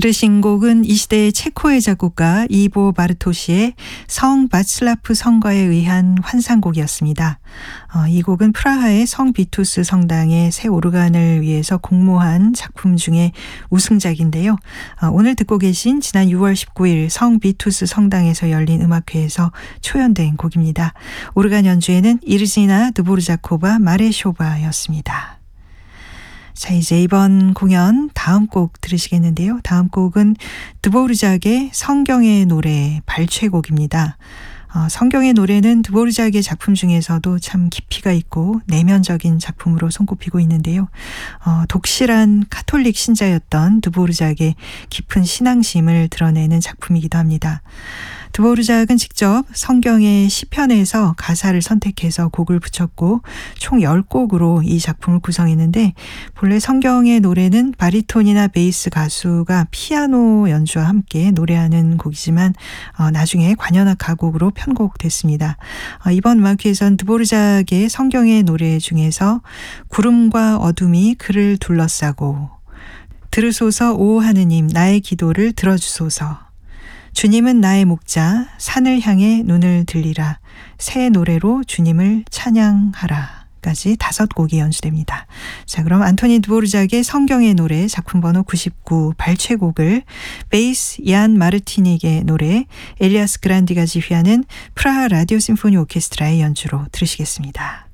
들으신 곡은 이 시대의 체코의 작곡가 이보 바르토시의 성 바츠라프 성가에 의한 환상곡이었습니다. 이 곡은 프라하의 성 비투스 성당의 새 오르간을 위해서 공모한 작품 중에 우승작인데요. 오늘 듣고 계신 지난 6월 19일 성 비투스 성당에서 열린 음악회에서 초연된 곡입니다. 오르간 연주에는 이르지나 드보르자코바 마레쇼바였습니다. 자, 이제 이번 공연 다음 곡 들으시겠는데요. 다음 곡은 드보르작의 성경의 노래 발췌곡입니다. 성경의 노래는 드보르작의 작품 중에서도 참 깊이가 있고 내면적인 작품으로 손꼽히고 있는데요. 독실한 카톨릭 신자였던 드보르작의 깊은 신앙심을 드러내는 작품이기도 합니다. 드보르작은 직접 성경의 시편에서 가사를 선택해서 곡을 붙였고 총 10곡으로 이 작품을 구성했는데, 본래 성경의 노래는 바리톤이나 베이스 가수가 피아노 연주와 함께 노래하는 곡이지만 나중에 관현악 가곡으로 편곡됐습니다. 이번 음악회에서는 드보르작의 성경의 노래 중에서 구름과 어둠이 그를 둘러싸고, 들으소서 오 하느님 나의 기도를 들어주소서, 주님은 나의 목자, 산을 향해 눈을 들리라, 새 노래로 주님을 찬양하라 까지 5곡이 연주됩니다. 자, 그럼 안토니 드보르작의 성경의 노래 작품 번호 99 발췌곡을 베이스 얀 마르티닉의 노래, 엘리아스 그란디가 지휘하는 프라하 라디오 심포니 오케스트라의 연주로 들으시겠습니다.